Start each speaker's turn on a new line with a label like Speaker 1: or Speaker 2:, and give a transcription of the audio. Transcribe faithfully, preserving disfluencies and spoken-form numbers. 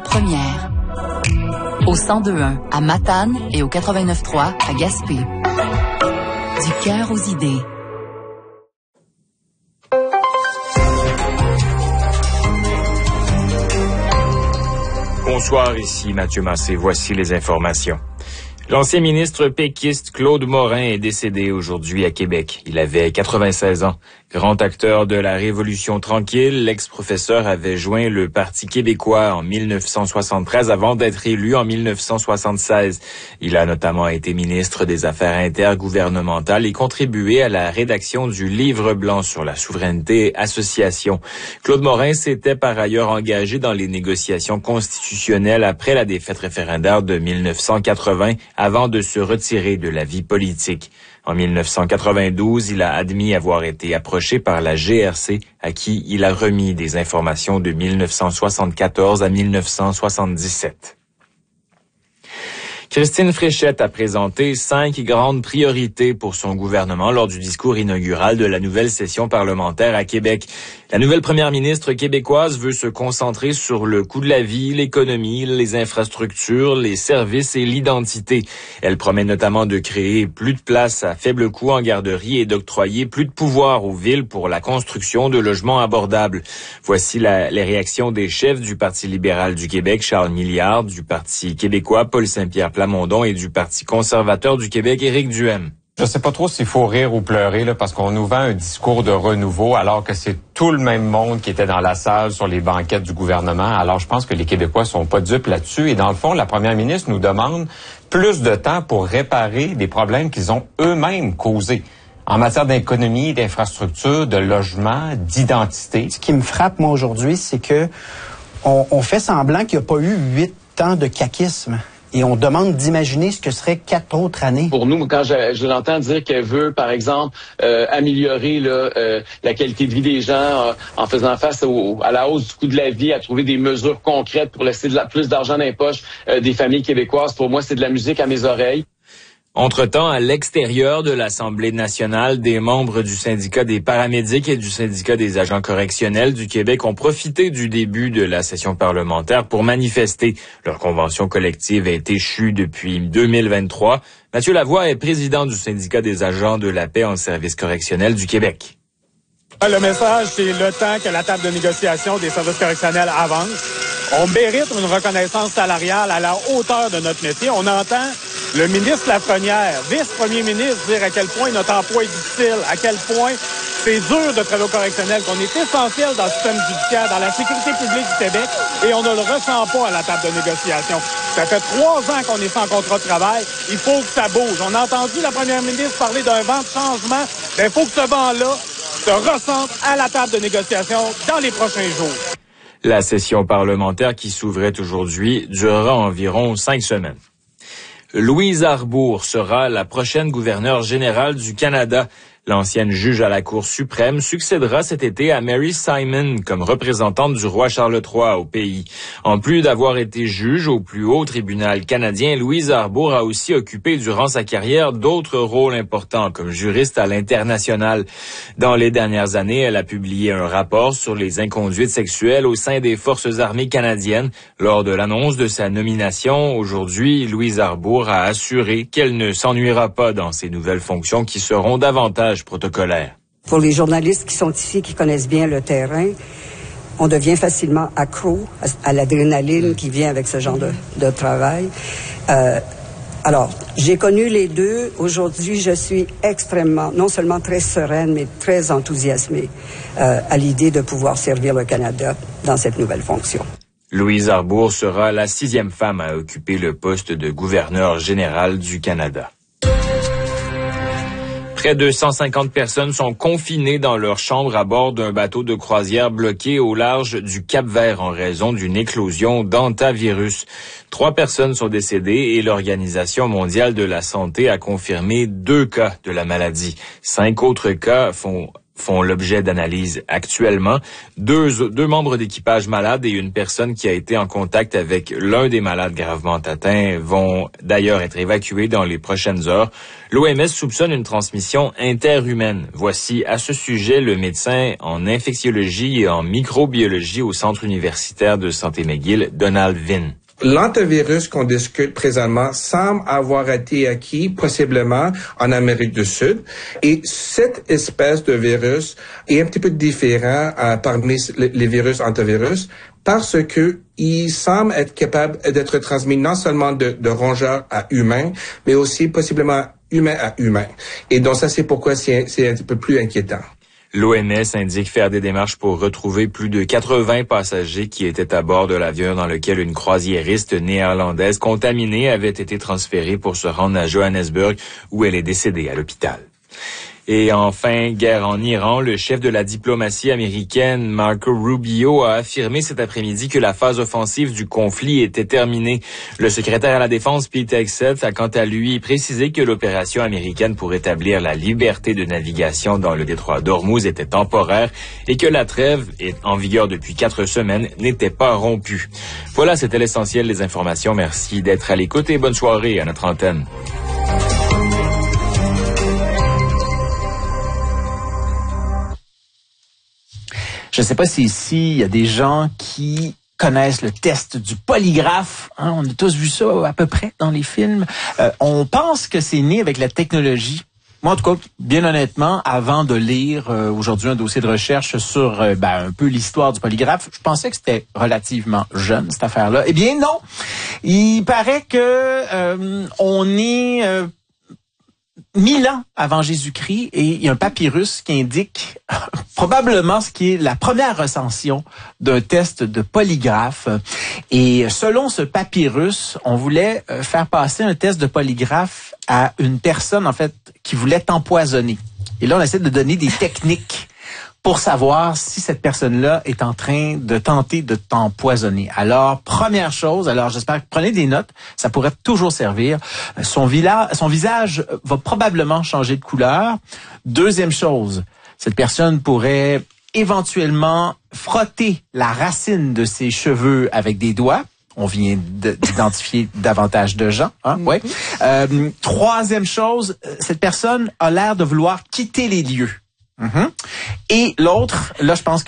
Speaker 1: première. Au cent deux point un à Matane et au quatre-vingt-neuf point trois à Gaspé. Du cœur aux idées.
Speaker 2: Bonsoir, ici Mathieu Massé. Voici les informations. L'ancien ministre péquiste Claude Morin est décédé aujourd'hui à Québec. Il avait quatre-vingt-seize ans. Grand acteur de la Révolution tranquille, l'ex-professeur avait joint le Parti québécois en mille neuf cent soixante-treize avant d'être élu en mille neuf cent soixante-seize. Il a notamment été ministre des Affaires intergouvernementales et contribué à la rédaction du Livre blanc sur la souveraineté association. Claude Morin s'était par ailleurs engagé dans les négociations constitutionnelles après la défaite référendaire de mille neuf cent quatre-vingts avant de se retirer de la vie politique. En mille neuf cent quatre-vingt-douze, il a admis avoir été approché par la G R C, à qui il a remis des informations de mille neuf cent soixante-quatorze à mille neuf cent soixante-dix-sept. Christine Fréchette a présenté cinq grandes priorités pour son gouvernement lors du discours inaugural de la nouvelle session parlementaire à Québec. La nouvelle première ministre québécoise veut se concentrer sur le coût de la vie, l'économie, les infrastructures, les services et l'identité. Elle promet notamment de créer plus de places à faible coût en garderie et d'octroyer plus de pouvoir aux villes pour la construction de logements abordables. Voici la, les réactions des chefs du Parti libéral du Québec, Charles Milliard, du Parti québécois, Paul Saint-Pierre Plamondon et du Parti conservateur du Québec, Éric Duhaime.
Speaker 3: Je sais pas trop s'il faut rire ou pleurer là, parce qu'on nous vend un discours de renouveau alors que c'est tout le même monde qui était dans la salle sur les banquettes du gouvernement. Alors je pense que les Québécois sont pas dupes là-dessus. Et dans le fond, la première ministre nous demande plus de temps pour réparer des problèmes qu'ils ont eux-mêmes causés en matière d'économie, d'infrastructure, de logement, d'identité.
Speaker 4: Ce qui me frappe, moi, aujourd'hui, c'est que on, on fait semblant qu'il n'y a pas eu huit ans de caquisme. Et on demande d'imaginer ce que seraient quatre autres années.
Speaker 5: Pour nous, quand je, je l'entends dire qu'elle veut, par exemple, euh, améliorer là, euh, la qualité de vie des gens euh, en faisant face au, à la hausse du coût de la vie, à trouver des mesures concrètes pour laisser de la, plus d'argent dans les poches euh, des familles québécoises, pour moi, c'est de la musique à mes oreilles.
Speaker 2: Entre-temps, à l'extérieur de l'Assemblée nationale, des membres du syndicat des paramédics et du syndicat des agents correctionnels du Québec ont profité du début de la session parlementaire pour manifester. Leur convention collective est échue depuis deux mille vingt-trois. Mathieu Lavoie est président du syndicat des agents de la paix en service correctionnel du Québec.
Speaker 6: Le message, c'est le temps que la table de négociation des services correctionnels avance. On mérite une reconnaissance salariale à la hauteur de notre métier. On entend le ministre Lafrenière, vice-premier ministre, dire à quel point notre emploi est difficile, à quel point c'est dur de travailler au correctionnel, qu'on est essentiel dans le système judiciaire, dans la sécurité publique du Québec, et on ne le ressent pas à la table de négociation. Ça fait trois ans qu'on est sans contrat de travail. Il faut que ça bouge. On a entendu la première ministre parler d'un vent de changement. Ben, il faut que ce vent-là se ressente à la table de négociation dans les prochains jours.
Speaker 2: La session parlementaire qui s'ouvrait aujourd'hui durera environ cinq semaines. Louise Arbour sera la prochaine gouverneure générale du Canada. L'ancienne juge à la Cour suprême succédera cet été à Mary Simon comme représentante du roi Charles trois au pays. En plus d'avoir été juge au plus haut tribunal canadien, Louise Arbour a aussi occupé durant sa carrière d'autres rôles importants comme juriste à l'international. Dans les dernières années, elle a publié un rapport sur les inconduites sexuelles au sein des forces armées canadiennes. Lors de l'annonce de sa nomination, aujourd'hui, Louise Arbour a assuré qu'elle ne s'ennuiera pas dans ses nouvelles fonctions qui seront davantage protocolaire.
Speaker 7: Pour les journalistes qui sont ici, qui connaissent bien le terrain, on devient facilement accro à, à l'adrénaline qui vient avec ce genre de, de travail. Euh, alors, j'ai connu les deux. Aujourd'hui, je suis extrêmement, non seulement très sereine, mais très enthousiasmée euh, à l'idée de pouvoir servir le Canada dans cette nouvelle fonction.
Speaker 2: Louise Arbour sera la sixième femme à occuper le poste de gouverneur général du Canada. Près de cent cinquante personnes sont confinées dans leur chambre à bord d'un bateau de croisière bloqué au large du Cap-Vert en raison d'une éclosion d'hantavirus. Trois personnes sont décédées et l'Organisation mondiale de la santé a confirmé deux cas de la maladie. Cinq autres cas font font l'objet d'analyses actuellement. Deux, deux membres d'équipage malades et une personne qui a été en contact avec l'un des malades gravement atteints vont d'ailleurs être évacués dans les prochaines heures. L'O M S soupçonne une transmission interhumaine. Voici à ce sujet le médecin en infectiologie et en microbiologie au Centre universitaire de santé McGill, Donald Vinn.
Speaker 8: L'antivirus qu'on discute présentement semble avoir été acquis possiblement en Amérique du Sud. Et cette espèce de virus est un petit peu différent euh, parmi les virus antivirus parce que il semble être capable d'être transmis non seulement de, de rongeur à humain, mais aussi possiblement humain à humain. Et donc ça, c'est pourquoi c'est, c'est un petit peu plus inquiétant.
Speaker 2: L'O M S indique faire des démarches pour retrouver plus de quatre-vingts passagers qui étaient à bord de l'avion dans lequel une croisiériste néerlandaise contaminée avait été transférée pour se rendre à Johannesburg où elle est décédée à l'hôpital. Et enfin, guerre en Iran, le chef de la diplomatie américaine, Marco Rubio, a affirmé cet après-midi que la phase offensive du conflit était terminée. Le secrétaire à la Défense, Pete Hegseth, a quant à lui précisé que l'opération américaine pour établir la liberté de navigation dans le détroit d'Ormuz était temporaire et que la trêve, en vigueur depuis quatre semaines, n'était pas rompue. Voilà, c'était l'essentiel des informations. Merci d'être à l'écoute et bonne soirée à notre antenne.
Speaker 9: Je ne sais pas si ici, il y a des gens qui connaissent le test du polygraphe. Hein, on a tous vu ça à peu près dans les films. Euh, on pense que c'est né avec la technologie. Moi, en tout cas, bien honnêtement, avant de lire euh, aujourd'hui un dossier de recherche sur euh, ben, un peu l'histoire du polygraphe, je pensais que c'était relativement jeune, cette affaire-là. Eh bien, non. Il paraît que euh, on est... Euh, mille ans avant Jésus-Christ et il y a un papyrus qui indique probablement ce qui est la première recension d'un test de polygraphe. Et selon ce papyrus, on voulait faire passer un test de polygraphe à une personne, en fait, qui voulait t'empoisonner. Et là, on essaie de donner des techniques pour savoir si cette personne-là est en train de tenter de t'empoisonner. Alors, première chose, alors j'espère que prenez des notes, ça pourrait toujours servir. Son, vila, son visage va probablement changer de couleur. Deuxième chose, cette personne pourrait éventuellement frotter la racine de ses cheveux avec des doigts. On vient d'identifier davantage de gens. Hein? Mm-hmm. Ouais. Euh, troisième chose, cette personne a l'air de vouloir quitter les lieux. Mm-hmm. Et l'autre, là, je pense que